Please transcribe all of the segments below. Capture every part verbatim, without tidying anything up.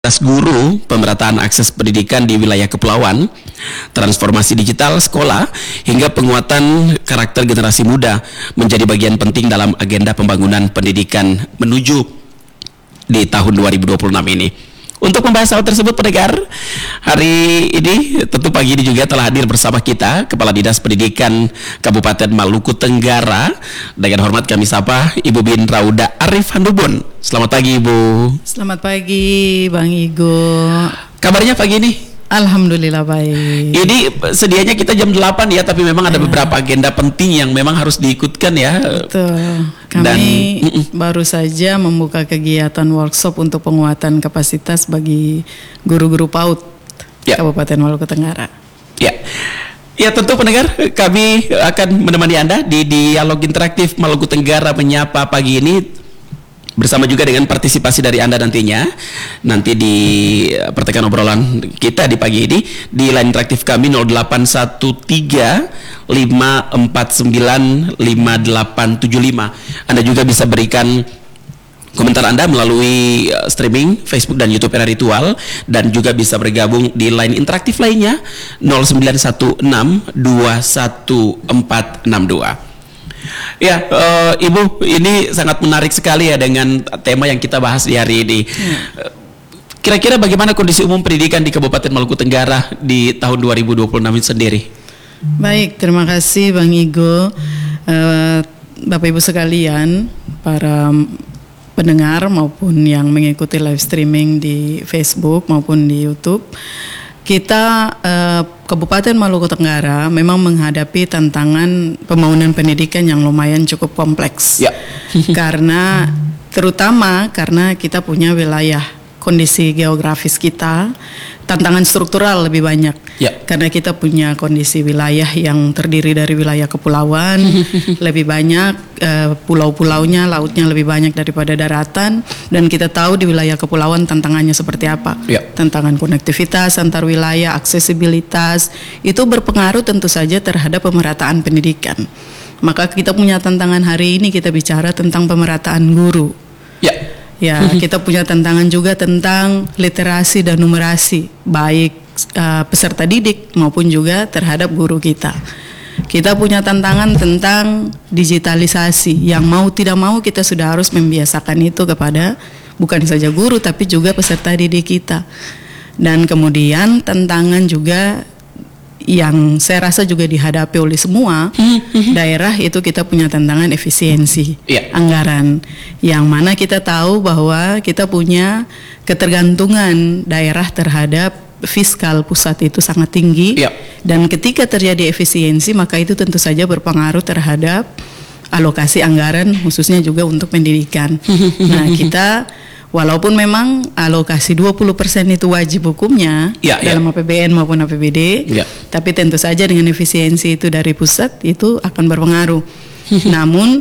Guru, pemerataan akses pendidikan di wilayah kepulauan, transformasi digital sekolah, hingga penguatan karakter generasi muda menjadi bagian penting dalam agenda pembangunan pendidikan menuju di tahun dua ribu dua puluh enam ini. Untuk membahas hal tersebut, pendengar, hari ini tentu pagi ini juga telah hadir bersama kita Kepala Dinas Pendidikan Kabupaten Maluku Tenggara. Dengan hormat kami sapa Ibu Bin Rauda Arif Handubun. Selamat pagi, Ibu. Selamat pagi, Bang Igo. Kabarnya pagi ini? Alhamdulillah baik. Ini sedianya kita jam delapan ya, tapi memang ada ya. beberapa agenda penting yang memang harus diikutkan ya. Betul. Kami Dan, baru saja membuka kegiatan workshop untuk penguatan kapasitas bagi guru-guru PAUD ya. Kabupaten Maluku Tenggara. Ya. Ya, tentu pendengar, kami akan menemani Anda di dialog interaktif Maluku Tenggara menyapa pagi ini, bersama juga dengan partisipasi dari Anda nantinya. Nanti di pertemuan obrolan kita di pagi ini di line interaktif kami nol delapan satu tiga lima empat sembilan lima delapan tujuh lima. Anda juga bisa berikan komentar Anda melalui streaming Facebook dan YouTube Era Ritual, dan juga bisa bergabung di line interaktif lainnya nol sembilan satu enam dua satu empat enam dua. Ya, uh, Ibu, ini sangat menarik sekali ya dengan tema yang kita bahas di hari ini. Hmm. Kira-kira bagaimana kondisi umum pendidikan di Kabupaten Maluku Tenggara di tahun dua ribu dua puluh enam ini sendiri? Baik, terima kasih Bang Igo. Uh, Bapak Ibu sekalian, para pendengar maupun yang mengikuti live streaming di Facebook maupun di YouTube. Kita eh, Kabupaten Maluku Tenggara memang menghadapi tantangan pembangunan pendidikan yang lumayan cukup kompleks. Ya. Karena terutama karena kita punya wilayah, kondisi geografis kita, tantangan struktural lebih banyak. Ya. Karena kita punya kondisi wilayah yang terdiri dari wilayah kepulauan, lebih banyak uh, pulau-pulaunya, lautnya lebih banyak daripada daratan, dan kita tahu di wilayah kepulauan tantangannya seperti apa. Ya. Tantangan konektivitas antar wilayah, aksesibilitas, itu berpengaruh tentu saja terhadap pemerataan pendidikan. Maka kita punya tantangan hari ini, kita bicara tentang pemerataan guru. Ya. Ya, kita punya tantangan juga tentang literasi dan numerasi, baik uh, peserta didik maupun juga terhadap guru kita. Kita punya tantangan tentang digitalisasi, yang mau tidak mau kita sudah harus membiasakan itu kepada bukan saja guru tapi juga peserta didik kita. Dan kemudian tantangan juga yang saya rasa juga dihadapi oleh semua daerah, itu kita punya tantangan efisiensi yeah. anggaran, yang mana kita tahu bahwa kita punya ketergantungan daerah terhadap fiskal pusat itu sangat tinggi yeah. dan ketika terjadi efisiensi maka itu tentu saja berpengaruh terhadap alokasi anggaran khususnya juga untuk pendidikan. Nah, kita walaupun memang alokasi dua puluh persen itu wajib hukumnya ya, dalam ya. A P B N maupun A P B D, ya. Tapi tentu saja dengan efisiensi itu dari pusat itu akan berpengaruh. Namun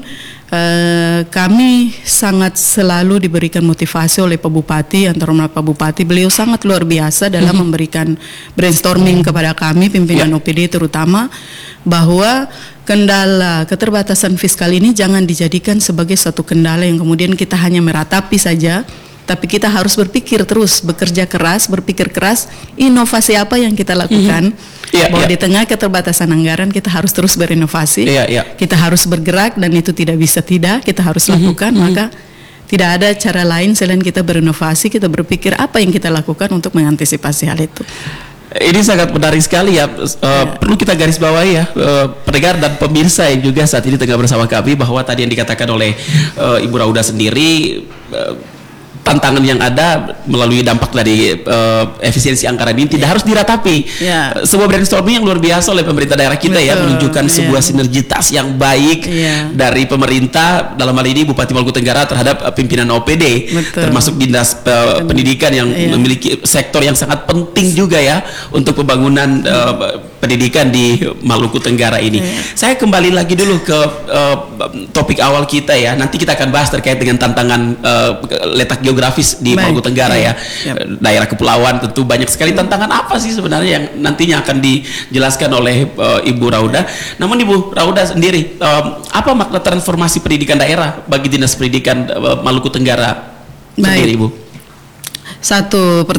eh, kami sangat selalu diberikan motivasi oleh Pak Bupati, antara Pak Bupati, beliau sangat luar biasa dalam memberikan brainstorming kepada kami pimpinan ya. O P D terutama, bahwa kendala keterbatasan fiskal ini jangan dijadikan sebagai suatu kendala yang kemudian kita hanya meratapi saja, tapi kita harus berpikir terus, bekerja keras, berpikir keras, inovasi apa yang kita lakukan. Mm-hmm. yeah, bahwa yeah. di tengah keterbatasan anggaran kita harus terus berinovasi, yeah, yeah. kita harus bergerak, dan itu tidak bisa tidak, kita harus mm-hmm. lakukan. Mm-hmm. Maka tidak ada cara lain selain kita berinovasi, kita berpikir apa yang kita lakukan untuk mengantisipasi hal itu. Ini sangat menarik sekali ya. Uh, ya. Perlu kita garis bawahi ya, uh, pendengar dan pemirsa yang juga saat ini tengah bersama kami, bahwa tadi yang dikatakan oleh uh, Ibu Rauda sendiri, uh, tantangan yang ada melalui dampak dari uh, efisiensi anggaran ini tidak yeah. harus diratapi. Yeah. Sebuah brainstorming yang luar biasa oleh pemerintah daerah kita. Betul. Ya, menunjukkan yeah. sebuah sinergitas yang baik yeah. dari pemerintah, dalam hal ini Bupati Maluku Tenggara terhadap uh, pimpinan O P D. Betul. Termasuk Dinas uh, Pendidikan yang yeah. memiliki sektor yang sangat penting juga ya untuk pembangunan uh, pendidikan di Maluku Tenggara ini. Yeah. Saya kembali lagi dulu ke uh, topik awal kita ya. Nanti kita akan bahas terkait dengan tantangan uh, letak geografis di Baik. Maluku Tenggara ya. Yep. Daerah kepulauan tentu banyak sekali tantangan apa sih sebenarnya yang nantinya akan dijelaskan oleh uh, Ibu Rauda. Namun Ibu Rauda sendiri, um, apa makna transformasi pendidikan daerah bagi Dinas Pendidikan uh, Maluku Tenggara sendiri, Ibu? satu